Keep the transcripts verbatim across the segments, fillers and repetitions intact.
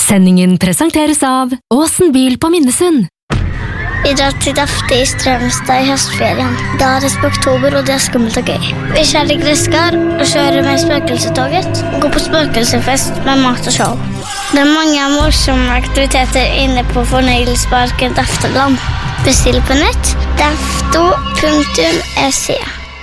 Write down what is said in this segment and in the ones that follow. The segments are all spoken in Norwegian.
Sendingen presenteres av Åsen bil på Minnesund. Vi drar til Dafte i Strømstad i høstferien. Da er det oktober, og det er skummelt og gøy. Vi kjører gresskar og kjører med spøkelsetoget. Og går på spøkelsefest med mat og show. Det er mange morsomme aktiviteter inne på fornøyelsesparken Dafteland. Bestill på nett dafto punktum se.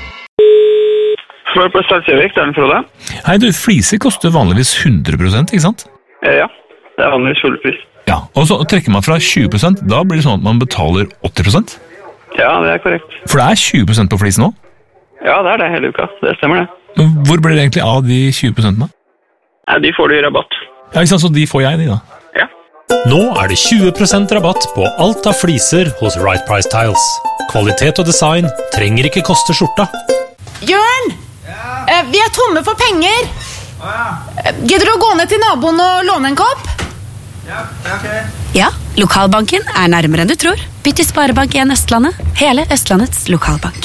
For på Stadsjøvik, det er den Frode. Hei du, fliser koster vanligvis hundre prosent, ikke sant? Ja, det er vanligvis fullpris. Ja, og så trekker man fra tjue prosent, da blir det sånn at man betaler åtti prosent? Ja, det er korrekt. For det er tjue prosent på flisen nå? Ja, det er det hele uka, det stemmer det. Men hvor blir det egentlig av de tjue prosentene? Ja, de får du i rabatt. Ja, ikke sant, så de får jeg, de da? Ja. Nå er det tjue prosent rabatt på alt av fliser hos Right Price Tiles. Kvalitet og design trenger ikke koste skjorta. Jørn! Ja? Eh, vi er tomme for penger! Oh, ja. Gidder du å gå ned til naboen og låne en kopp? Ja, ok. Ja, lokalbanken er nærmere enn du tror. Bytt til Sparebank en Østlandet. Hele Østlandets lokalbank.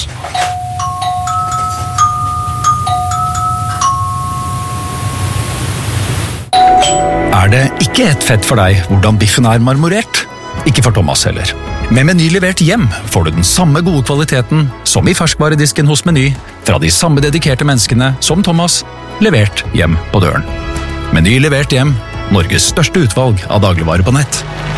Er det ikke et fett for deg hvordan biffen er marmorert? Ikke for Thomas heller. Med Meny levert hjem får du den samme gode kvaliteten som i ferskvaredisken hos Meny, fra de samme dedikerte menneskene som Thomas, levert hjem på døren. Meny levert hjem, Norges største utvalg av dagligvarer på nett.